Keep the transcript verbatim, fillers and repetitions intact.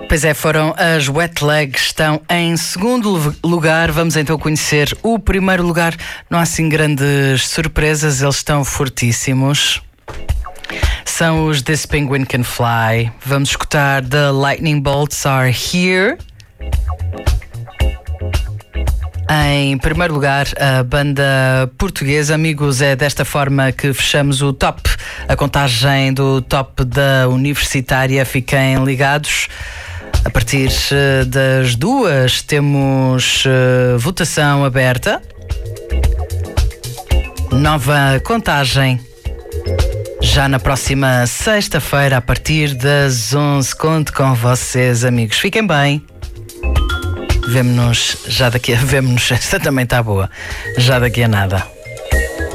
Pois é, foram as Wet Legs, estão em segundo lugar. Vamos então conhecer o primeiro lugar. Não há assim grandes surpresas, eles estão fortíssimos. São os This Penguin Can Fly. Vamos escutar The Lightning Bolts Are Here. Em primeiro lugar, a banda portuguesa. Amigos, é desta forma que fechamos o top, a contagem do top da Universitária. Fiquem ligados. A partir das duas temos uh, votação aberta. Nova contagem já na próxima sexta-feira, a partir das onze. Conto com vocês, amigos. Fiquem bem. Vemo-nos já daqui a... Vemo-nos, esta também está boa. Já daqui a nada.